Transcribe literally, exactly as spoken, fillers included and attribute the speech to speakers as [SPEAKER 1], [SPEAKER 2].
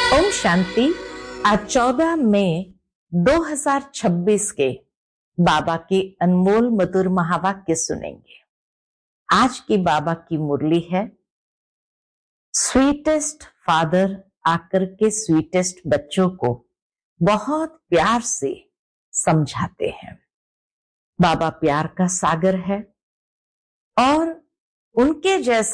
[SPEAKER 1] ओम शांति। आज चौदह मई दो हज़ार छब्बीस के बाबा के अनमोल मधुर महावाक्य सुनेंगे। आज की बाबा की मुरली है, स्वीटेस्ट फादर आकर के स्वीटेस्ट बच्चों को बहुत प्यार से समझाते हैं। बाबा प्यार का सागर है और उनके जैसे